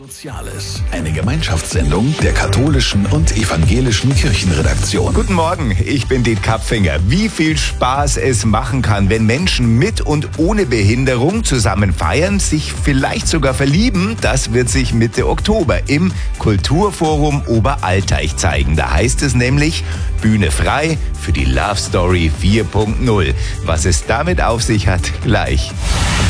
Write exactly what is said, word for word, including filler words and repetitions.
Soziales. Eine Gemeinschaftssendung der katholischen und evangelischen Kirchenredaktion. Guten Morgen, ich bin Diet Kapfinger. Wie viel Spaß es machen kann, wenn Menschen mit und ohne Behinderung zusammen feiern, sich vielleicht sogar verlieben, das wird sich Mitte Oktober im Kulturforum Oberalteich zeigen. Da heißt es nämlich Bühne frei für die Love Story vier Punkt null. Was es damit auf sich hat, gleich.